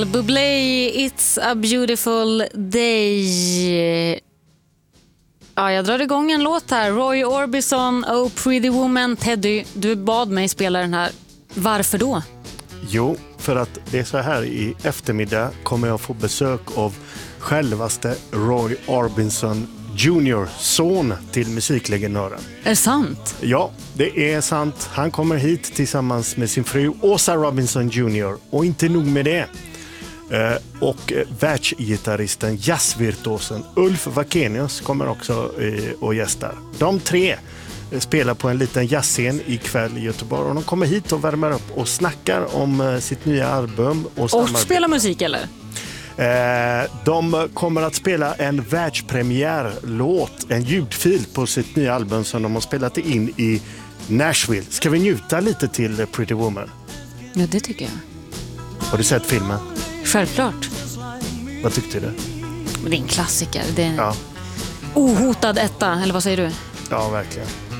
Bublé, It's a beautiful day. Ja, jag drar igång en låt här. Roy Orbison, Oh Pretty Woman. Teddy, du bad mig spela den här. Varför då? Jo, för att det är så här, i eftermiddag kommer jag få besök av självaste Roy Orbison Jr., son till musiklegendaren. Är det sant? Ja, det är sant. Han kommer hit tillsammans med sin fru Åsa Robinson Jr. Och inte nog med det. Och världsgitarristen, jazzvirtuosen Ulf Wakenius kommer också och gästar. De tre spelar på en liten jazzscen ikväll i Göteborg och de kommer hit och värmer upp och snackar om sitt nya album. Och spelar musik eller? De kommer att spela en världspremiärlåt, en ljudfil på sitt nya album som de har spelat in i Nashville. Ska vi njuta lite till Pretty Woman? Ja, det tycker jag. Har du sett filmen? Självklart. Vad tyckte du? Det är en klassiker. Det är en ohotad etta, eller vad säger du? Ja, verkligen.